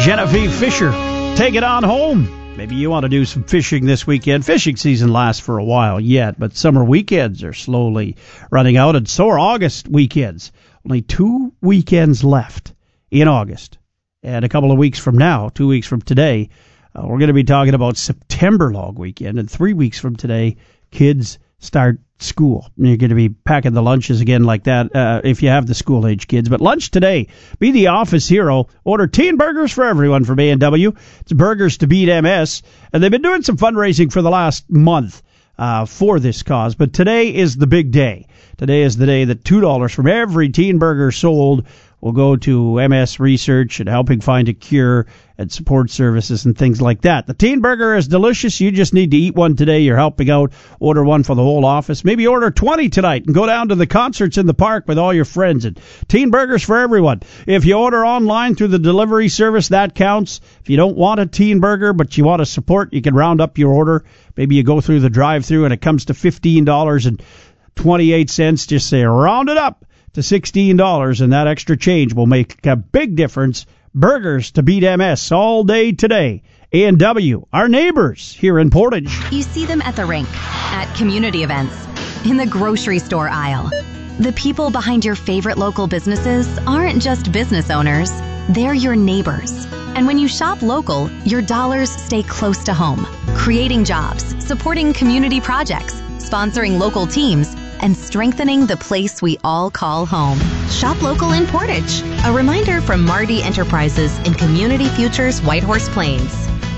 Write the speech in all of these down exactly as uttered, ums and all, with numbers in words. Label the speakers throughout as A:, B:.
A: Genevieve Fisher, take it on home. Maybe you want to do some fishing this weekend. Fishing season lasts for a while yet, but summer weekends are slowly running out, and so are August weekends. Only two weekends left in August. And a couple of weeks from now, two weeks from today, uh, we're going to be talking about September long weekend. And three weeks from today, kids start school. You're going to be packing the lunches again like that uh, if you have the school-age kids. But lunch today, be the office hero. Order teen burgers for everyone from A and W. It's burgers to beat M S. And they've been doing some fundraising for the last month uh, for this cause. But today is the big day. Today is the day that two dollars from every teen burger sold will go to M S research and helping find a cure and support services and things like that. The teen burger is delicious. You just need to eat one today. You're helping out. Order one for the whole office. Maybe order twenty tonight and go down to the concerts in the park with all your friends. And teen burgers for everyone. If you order online through the delivery service, that counts. If you don't want a teen burger but you want to support, you can round up your order. Maybe you go through the drive-thru and it comes to fifteen dollars and twenty-eight cents. Just say round it up to sixteen dollars, and that extra change will make a big difference. Burgers to beat M S all day today. A and W, our neighbors here in Portage.
B: You see them at the rink, at community events, in the grocery store aisle. The people behind your favorite local businesses aren't just business owners, they're your neighbors. And when you shop local, your dollars stay close to home, creating jobs, supporting community projects, sponsoring local teams, and strengthening the place we all call home. Shop local in Portage. A reminder from Marty Enterprises in Community Futures Whitehorse Plains.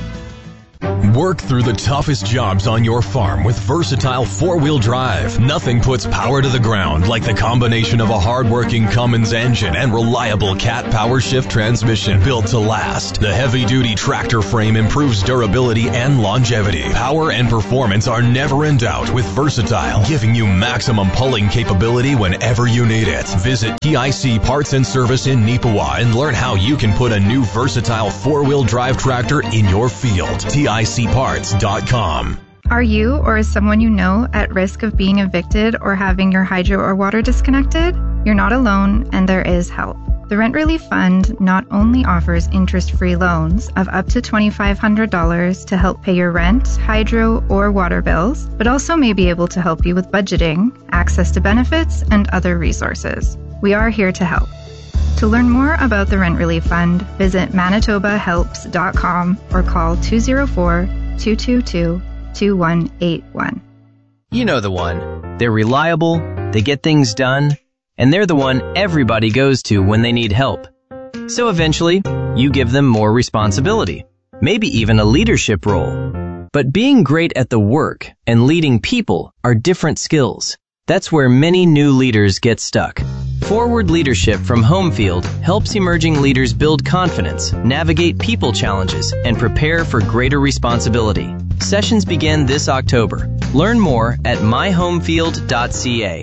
C: Work through the toughest jobs on your farm with versatile four-wheel drive. Nothing puts power to the ground like the combination of a hard-working Cummins engine and reliable Cat Power Shift transmission built to last. The heavy-duty tractor frame improves durability and longevity. Power and performance are never in doubt with Versatile, giving you maximum pulling capability whenever you need it. Visit T I C Parts and Service in Neepawa and learn how you can put a new versatile four-wheel drive tractor in your field. T I C parts dot com.
D: Are you or is someone you know at risk of being evicted or having your hydro or water disconnected? You're not alone, and there is help. The Rent Relief Fund not only offers interest-free loans of up to two thousand five hundred dollars to help pay your rent, hydro, or water bills, but also may be able to help you with budgeting, access to benefits, and other resources. We are here to help. To learn more about the Rent Relief Fund, visit manitoba helps dot com or call two oh four, two two two, two one eight one.
E: You know the one. They're reliable, they get things done, and they're the one everybody goes to when they need help. So eventually, you give them more responsibility, maybe even a leadership role. But being great at the work and leading people are different skills. That's where many new leaders get stuck. Forward Leadership from Homefield helps emerging leaders build confidence, navigate people challenges, and prepare for greater responsibility. Sessions begin this October. Learn more at my homefield dot c a.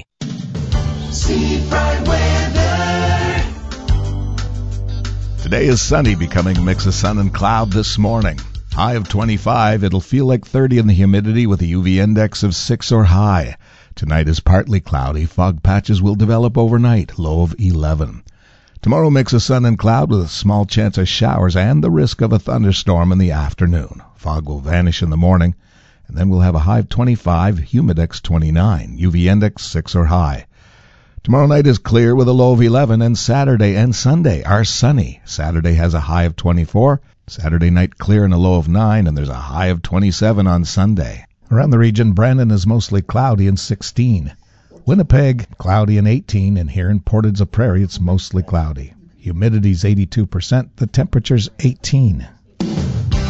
F: See bright weather.
G: Today is sunny, becoming a mix of sun and cloud this morning. High of twenty-five. It'll feel like thirty in the humidity with a U V index of six or high. Tonight is partly cloudy. Fog patches will develop overnight, low of eleven. Tomorrow mix of sun and cloud with a small chance of showers and the risk of a thunderstorm in the afternoon. Fog will vanish in the morning, and then we'll have a high of twenty-five, humidex twenty-nine, U V index six or high. Tomorrow night is clear with a low of eleven, and Saturday and Sunday are sunny. Saturday has a high of twenty-four, Saturday night clear and a low of nine, and there's a high of twenty-seven on Sunday. Around the region, Brandon is mostly cloudy and sixteen. Winnipeg, cloudy and eighteen, and here in Portage la Prairie, it's mostly cloudy. Humidity's eighty-two percent, the temperature's eighteen.